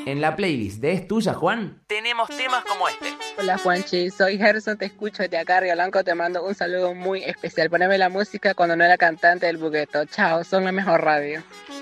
En la playlist de Es Tuya, Juan, tenemos temas como este. Hola Juanchi, soy Gerson, te escucho desde acá, Río Blanco, te mando un saludo muy especial. Poneme la música cuando no era cantante del Bugueto. Chao, son la mejor radio.